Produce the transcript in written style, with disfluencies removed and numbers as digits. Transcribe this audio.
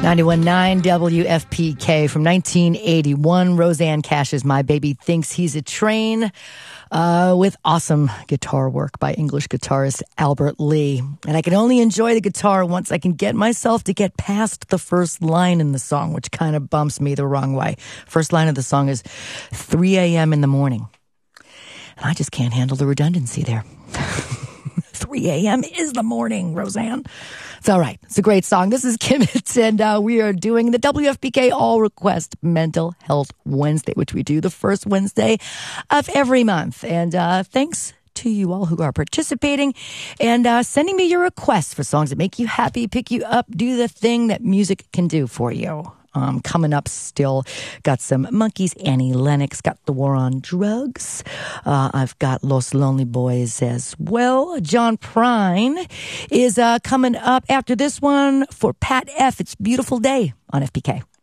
91.9 WFPK from 1981. Rosanne Cash's My Baby Thinks He's a Train, with awesome guitar work by English guitarist Albert Lee. And I can only enjoy the guitar once I can get myself to get past the first line in the song, which kind of bumps me the wrong way. First line of the song is 3 a.m. in the morning. And I just can't handle the redundancy there. 3 a.m. is the morning, Roseanne. It's all right. It's a great song. This is Kimmets, and we are doing the WFPK All Request Mental Health Wednesday, which we do the first Wednesday of every month. And thanks to you all who are participating and sending me your requests for songs that make you happy, pick you up, do the thing that music can do for you. Coming up still, got some Monkees, Annie Lennox, got The War on Drugs. I've got Los Lonely Boys as well. John Prine is coming up after this one for Pat F. It's Beautiful Day on FPK.